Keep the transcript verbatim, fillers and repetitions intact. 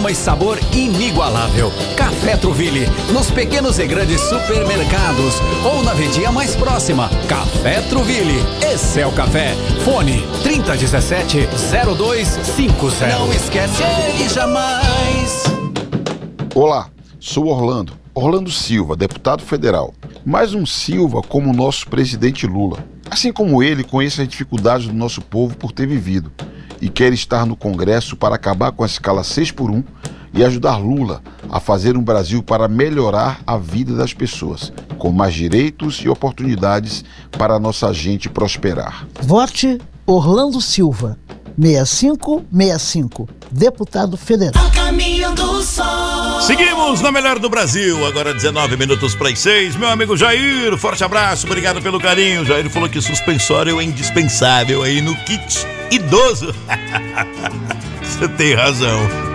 aroma e sabor inigualável. Café Trouville, nos pequenos e grandes supermercados ou na vendinha mais próxima. Café Trouville, esse é o café. Fone trinta dezessete zero dois cinquenta. Não esquece ele jamais. Olá, sou Orlando, Orlando Silva, deputado federal. Mais um Silva como o nosso presidente Lula. Assim como ele, conheço as dificuldades do nosso povo por ter vivido e quer estar no Congresso para acabar com a escala seis por um e ajudar Lula a fazer um Brasil para melhorar a vida das pessoas, com mais direitos e oportunidades para a nossa gente prosperar. Vote Orlando Silva, seis cinco seis cinco, deputado federal. A caminho do sol. Seguimos na melhor do Brasil, agora dezenove minutos para as seis. Meu amigo Jair, forte abraço, obrigado pelo carinho. Jair falou que suspensório é indispensável aí no kit idoso. Você tem razão.